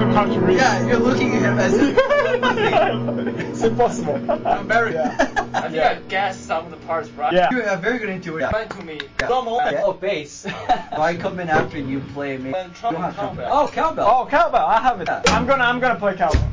a contribution. Yeah, you're looking at him as It's impossible. I'm very. Yeah. I think I guessed some of the parts right. Yeah. you have very good intuition. Went to me. Yeah. Oh, bass. Why come in after you play me? And trumpet. Oh, cowbell. Oh, cowbell. I have it. I'm gonna play cowbell.